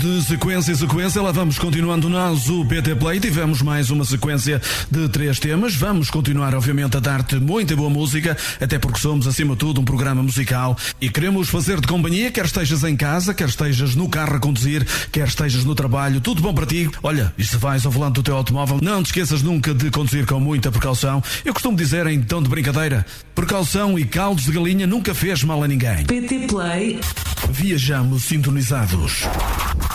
De sequência em sequência, lá vamos continuando nós, o PT Play. Tivemos mais uma sequência de 3 temas. Vamos continuar, obviamente, a dar-te muita boa música, até porque somos, acima de tudo, um programa musical e queremos fazer-te companhia, quer estejas em casa, quer estejas no carro a conduzir, quer estejas no trabalho, tudo bom para ti. Olha, e se vais ao volante do teu automóvel, não te esqueças nunca de conduzir com muita precaução. Eu costumo dizer, em tom de brincadeira, precaução e caldos de galinha nunca fez mal a ninguém. PT Play. Viajamos sintonizados.